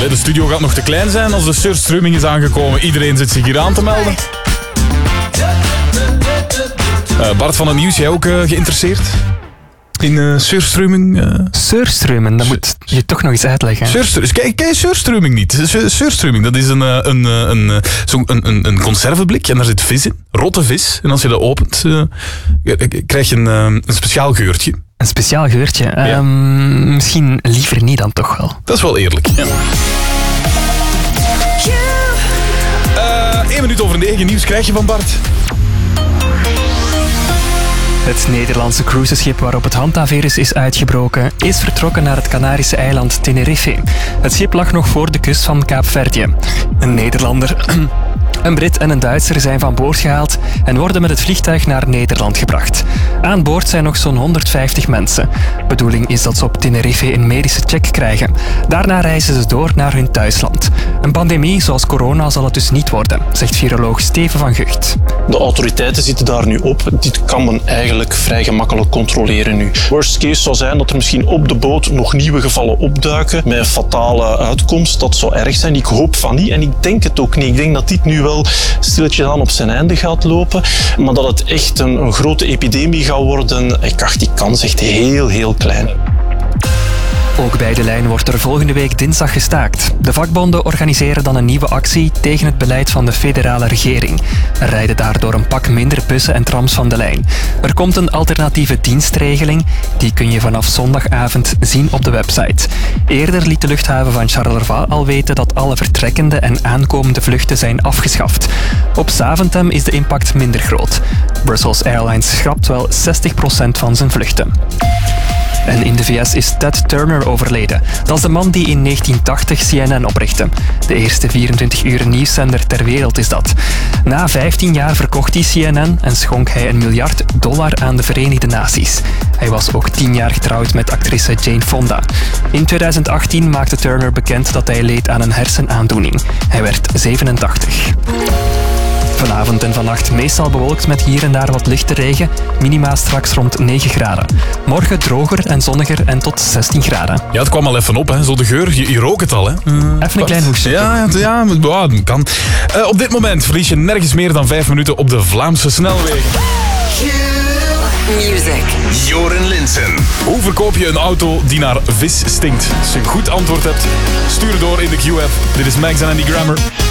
De studio gaat nog te klein zijn als de surströmming is aangekomen. Iedereen zit zich hier aan te melden. Bart van het Nieuws, jij ook geïnteresseerd in surströmming? Surströmming, dat moet je toch nog eens uitleggen. Ken je surströmming niet? Surströmming, dat is een conserveblik en daar zit vis in, rotte vis. En als je dat opent, krijg je een speciaal geurtje. Een speciaal geurtje? Ja. Misschien liever niet dan toch wel. Dat is wel eerlijk. Ja. 1 minuut over 9 nieuws krijg je van Bart. Het Nederlandse cruiseschip waarop het handhaafvirus is uitgebroken, is vertrokken naar het Canarische eiland Tenerife. Het schip lag nog voor de kust van Kaapverdië. Een Nederlander, een Brit en een Duitser zijn van boord gehaald en worden met het vliegtuig naar Nederland gebracht. Aan boord zijn nog zo'n 150 mensen. Bedoeling is dat ze op Tenerife een medische check krijgen. Daarna reizen ze door naar hun thuisland. Een pandemie zoals corona zal het dus niet worden, zegt viroloog Steven van Gucht. De autoriteiten zitten daar nu op. Dit kan men eigenlijk vrij gemakkelijk controleren nu. Worst case zou zijn dat er misschien op de boot nog nieuwe gevallen opduiken met een fatale uitkomst. Dat zou erg zijn. Ik hoop van niet en ik denk het ook niet. Ik denk dat dit nu wel stilletjes aan op zijn einde gaat lopen. Maar dat het echt een grote epidemie gaat worden, ik acht die kans echt heel, heel klein. Ook bij de lijn wordt er volgende week dinsdag gestaakt. De vakbonden organiseren dan een nieuwe actie tegen het beleid van de federale regering. Er rijden daardoor een pak minder bussen en trams van de lijn. Er komt een alternatieve dienstregeling. Die kun je vanaf zondagavond zien op de website. Eerder liet de luchthaven van Charleroi al weten dat alle vertrekkende en aankomende vluchten zijn afgeschaft. Op Zaventem is de impact minder groot. Brussels Airlines schrapt wel 60% van zijn vluchten. En in de VS is Ted Turner overleden. Dat is de man die in 1980 CNN oprichtte. De eerste 24 uur nieuwszender ter wereld is dat. Na 15 jaar verkocht hij CNN en schonk hij $1 miljard aan de Verenigde Naties. Hij was ook 10 jaar getrouwd met actrice Jane Fonda. In 2018 maakte Turner bekend dat hij leed aan een hersenaandoening. Hij werd 87. Vanavond en vannacht meestal bewolkt met hier en daar wat lichte regen. Minima straks rond 9 graden. Morgen droger en zonniger en tot 16 graden. Ja, het kwam al even op, hè. Zo de geur. Je rook het al, hè. Even een klein hoesje. Ja, dat kan. Op dit moment verlies je nergens meer dan 5 minuten op de Vlaamse snelwegen. Music. Joren Linssen. Hoe verkoop je een auto die naar vis stinkt? Als je een goed antwoord hebt, stuur het door in de Q-app. Dit is Max en Andy Grammer.